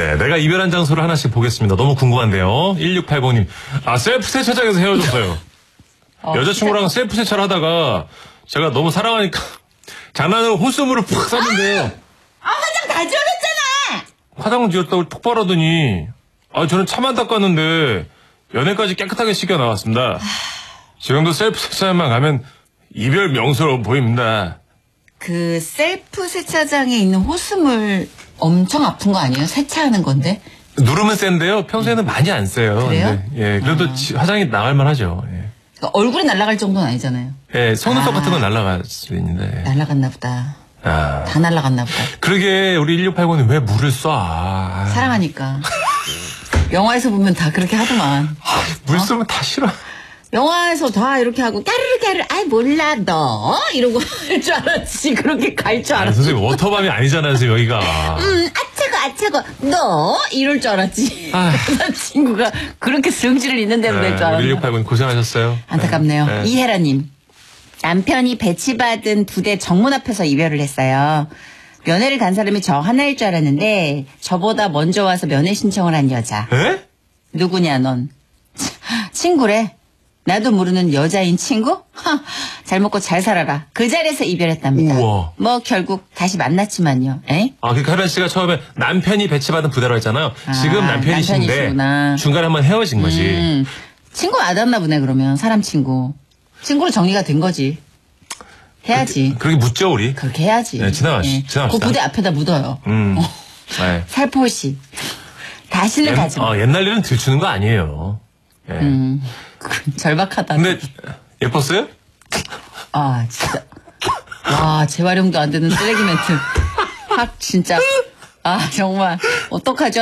네, 내가 이별한 장소를 하나씩 보겠습니다. 너무 궁금한데요. 1680님. 셀프 세차장에서 헤어졌어요. 여자친구랑 셀프 세차를 하다가 제가 너무 사랑하니까 장난으로 호수물을 푹 쌌는데요. 화장 다 지워졌잖아. 화장을 지웠다고 톡발하더니 저는 차만 닦았는데 연애까지 깨끗하게 씻겨 나왔습니다. 지금도 셀프 세차장만 가면 이별 명소로 보입니다. 그 셀프 세차장에 있는 호수물 엄청 아픈 거 아니에요? 세차하는 건데. 누르면 센데요. 평소에는 많이 안 세요. 그래요? 근데, 그래도 화장이 나갈만 하죠. 그러니까 얼굴이 날아갈 정도는 아니잖아요. 속눈썹 같은 건 날아갈 수 있는데. 날아갔나 보다. 다 날아갔나 보다. 그러게 우리 1680님 왜 물을 쏴? 사랑하니까. 영화에서 보면 다 그렇게 하더만. 물 쏘면 다 싫어. 영화에서 다 이렇게 하고 까르르 아이 몰라 너 이러고 할 줄 알았지. 그렇게 갈 줄 알았지. 선생님 워터밤이 아니잖아요 선생님 여기가. 아차고 너 이럴 줄 알았지. 여자친구가 그렇게 성질을 있는 대로 될 줄 알았나. 우리 1680님 고생하셨어요. 안타깝네요. 이혜라님. 남편이 배치받은 부대 정문 앞에서 이별을 했어요. 면회를 간 사람이 저 하나일 줄 알았는데 저보다 먼저 와서 면회 신청을 한 여자. 에? 누구냐 넌. 친구래. 나도 모르는 여자인 친구? 잘 먹고 잘 살아라. 그 자리에서 이별했답니다. 우와. 뭐 결국 다시 만났지만요. 그러니까 혜란 씨가 처음에 남편이 배치받은 부대로 했잖아요. 지금 남편이신데 남편이시구나. 중간에 한번 헤어진 거지. 친구 맞았나 보네 그러면. 사람 친구. 친구로 정리가 된 거지. 해야지. 그렇게 묻죠 우리. 그렇게 해야지. 네, 지나갑시다. 그 부대 앞에다 묻어요. 네. 살포시. 다시는 가지 마. 옛날 일은 들추는 거 아니에요. 절박하다. 근데 예뻤어요? 진짜. 와, 재활용도 안 되는 쓰레기 멘트. 확 진짜. 정말 어떡하죠?